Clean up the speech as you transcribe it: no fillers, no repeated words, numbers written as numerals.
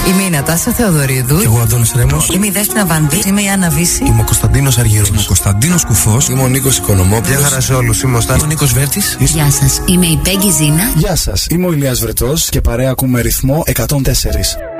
Είμαι η Νατάσα Θεοδωρίδου. Και εγώ Αντώνης Ρέμος. Είμαι η Δέσποινα Βανδύ. Είμαι η Άννα Βύση. Είμαι ο Κωνσταντίνος Αργύρος. Είμαι ο Κωνσταντίνος Κουφός. Είμαι ο Νίκος Οικονομόπουλος. Γεια χαρά σε όλους. Είμαι ο Νίκος Βέρτης. Γεια σας. Είμαι η Πέγγι Ζήνα. Γεια σας. Είμαι ο Ηλίας Βρετός και παρέα ακούμε ρυθμό 104.